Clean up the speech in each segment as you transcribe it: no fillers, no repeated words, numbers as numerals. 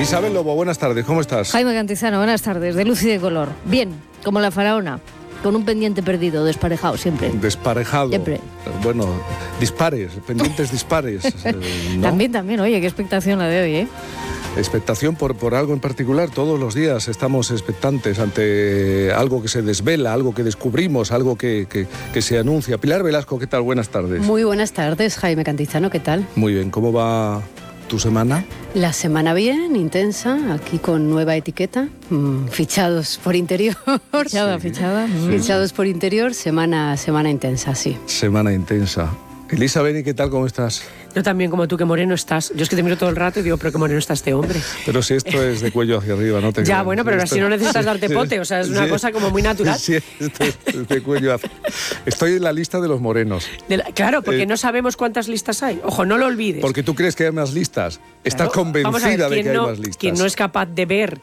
Isabel Lobo, buenas tardes, ¿cómo estás? Jaime Cantizano, buenas tardes, de luz y de color. Bien, como la faraona, con un pendiente perdido, desparejado siempre. Desparejado. Siempre. Bueno, dispares, pendientes dispares. ¿No? También, oye, qué expectación la de hoy, ¿eh? Expectación por algo en particular. Todos los días estamos expectantes ante algo que se desvela, algo que descubrimos, algo que se anuncia. Pilar Velasco, ¿qué tal? Buenas tardes. Muy buenas tardes, Jaime Cantizano, ¿qué tal? Muy bien, ¿cómo va tu semana? La semana bien, intensa, aquí con nueva etiqueta, fichados por interior. Fichada. Fichados por interior, semana intensa, sí. Semana intensa. Elisa Beni, ¿qué tal? ¿Cómo estás? Yo también, como tú, que moreno estás. Yo es que te miro todo el rato y digo, pero qué moreno está este hombre. Pero si esto es de cuello hacia arriba, no te Ya, creas. bueno, pero así no necesitas darte pote, o sea, es una cosa como muy natural. Sí, esto es de cuello hacia... Estoy en la lista de los morenos. Claro, porque no sabemos cuántas listas hay. Ojo, no lo olvides. Porque tú crees que hay más listas. Estás Claro, convencida de que hay más listas. Quien no es capaz de ver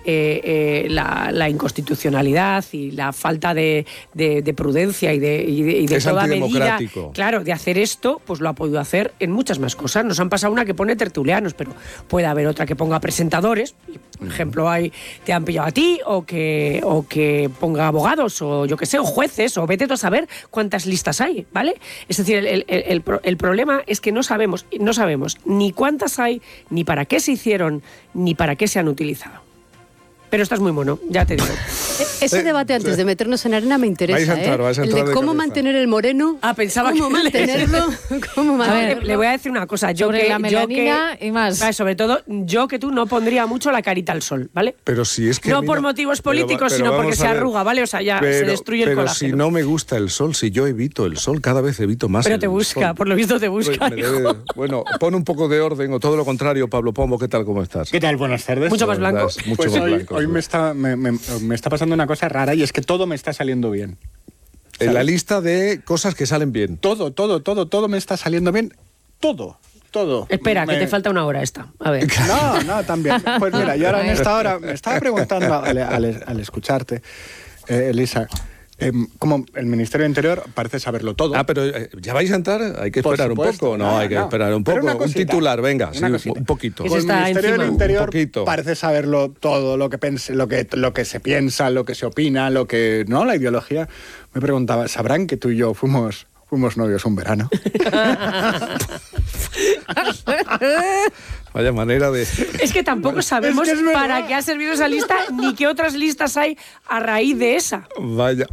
la inconstitucionalidad y la falta de prudencia y de es toda medida, claro, de hacer esto, pues lo ha podido hacer en muchas más cosas. Nos han pasado una que pone tertulianos, pero puede haber otra que ponga presentadores. Por ejemplo, te han pillado a ti, o que ponga abogados, o yo qué sé, o jueces, o vete tú a saber cuántas listas hay, ¿vale? Es decir, el problema es que no sabemos ni cuántas hay, ni para qué se hicieron, ni para qué se han utilizado. Pero estás muy mono, ya te digo. Ese debate antes de meternos en arena me interesa, vais a entrar el de cómo mantener el moreno. Pensaba cómo mantenerlo. A ver, le voy a decir una cosa. Sobre la melanina y más. Sobre todo, yo que tú no pondría mucho la carita al sol, ¿vale? Pero si es que no por motivos políticos, sino porque se arruga, ¿vale? O sea, ya se destruye el colágeno. Pero si no me gusta el sol, si yo evito el sol, cada vez evito más. Pero te busca, sol. Por lo visto te busca. Bueno, pon un poco de orden, o todo lo contrario. Pablo Pombo, ¿qué tal? ¿Cómo estás? ¿Qué tal? Buenas tardes. Mucho más blanco. Mucho más blanco. Hoy me está pasando una cosa rara, y es que todo me está saliendo bien. En la lista de cosas que salen bien. Todo me está saliendo bien. Todo. Espera, que te falta una hora esta. A ver. No, también. Pues mira, yo ahora en esta hora me estaba preguntando al escucharte, Elisa, como el Ministerio de Interior parece saberlo todo. Pero ¿ya vais a entrar? Hay que esperar un poco. No, hay que esperar un poco. Un titular, venga, sí, un poquito. Pues el Ministerio del Interior parece saberlo todo, lo que se piensa, lo que se opina, la ideología. Me preguntaba, ¿sabrán que tú y yo fuimos novios un verano? Vaya manera de... Es que tampoco sabemos para qué ha servido esa lista, ni qué otras listas hay a raíz de esa. Vaya